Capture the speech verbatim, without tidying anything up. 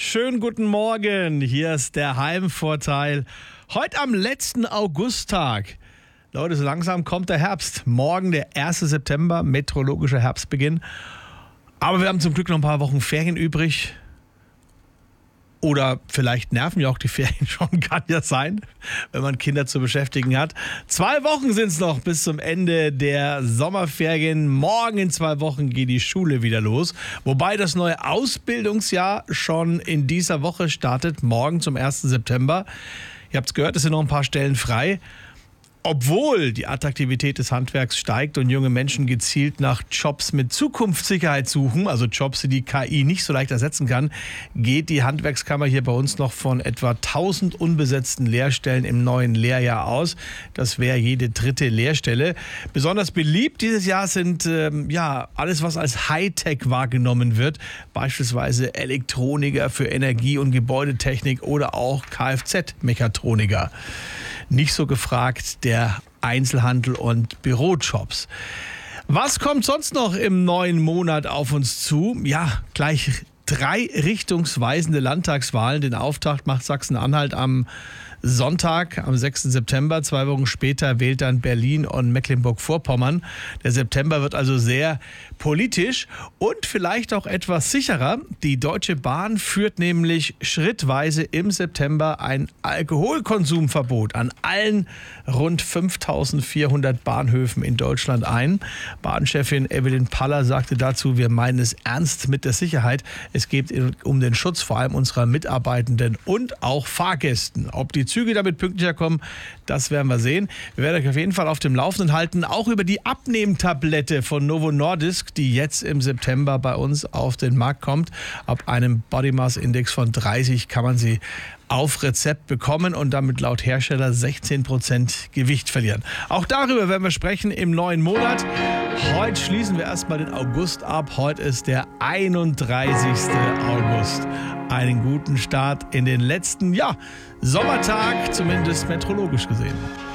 Schönen guten Morgen, hier ist der Heimvorteil. Heute am letzten Augusttag. Leute, so langsam kommt der Herbst. Morgen der erste September, meteorologischer Herbstbeginn. Aber wir haben zum Glück noch ein paar Wochen Ferien übrig. Oder vielleicht nerven ja auch die Ferien schon, kann ja sein, wenn man Kinder zu beschäftigen hat. Zwei Wochen sind es noch bis zum Ende der Sommerferien. Morgen in zwei Wochen geht die Schule wieder los. Wobei das neue Ausbildungsjahr schon in dieser Woche startet, morgen zum ersten September. Ihr habt es gehört, es sind noch ein paar Stellen frei. Obwohl die Attraktivität des Handwerks steigt und junge Menschen gezielt nach Jobs mit Zukunftssicherheit suchen, also Jobs, die die K I nicht so leicht ersetzen kann, geht die Handwerkskammer hier bei uns noch von etwa tausend unbesetzten Lehrstellen im neuen Lehrjahr aus. Das wäre jede dritte Lehrstelle. Besonders beliebt dieses Jahr sind ähm, ja alles, was als Hightech wahrgenommen wird, beispielsweise Elektroniker für Energie- und Gebäudetechnik oder auch Kfz-Mechatroniker. Nicht so gefragt der Einzelhandel und Bürojobs. Was kommt sonst noch im neuen Monat auf uns zu? Ja, gleich drei richtungsweisende Landtagswahlen. Den Auftakt macht Sachsen-Anhalt am Sonntag, am sechsten September. Zwei Wochen später wählt dann Berlin und Mecklenburg-Vorpommern. Der September wird also sehr politisch und vielleicht auch etwas sicherer. Die Deutsche Bahn führt nämlich schrittweise im September ein Alkoholkonsumverbot an allen rund fünftausendvierhundert Bahnhöfen in Deutschland ein. Bahnchefin Evelyn Paller sagte dazu, wir meinen es ernst mit der Sicherheit. Es geht um den Schutz vor allem unserer Mitarbeitenden und auch Fahrgästen. Ob die Züge damit pünktlicher kommen, das werden wir sehen. Wir werden euch auf jeden Fall auf dem Laufenden halten, auch über die Abnehmtablette von Novo Nordisk, die jetzt im September bei uns auf den Markt kommt. Ab einem Body Mass Index von dreißig kann man sie auf Rezept bekommen und damit laut Hersteller sechzehn Prozent Gewicht verlieren. Auch darüber werden wir sprechen im neuen Monat. Heute schließen wir erstmal den August ab. Heute ist der einunddreißigste August. Einen guten Start in den letzten, ja, Sommertag, zumindest meteorologisch gesehen.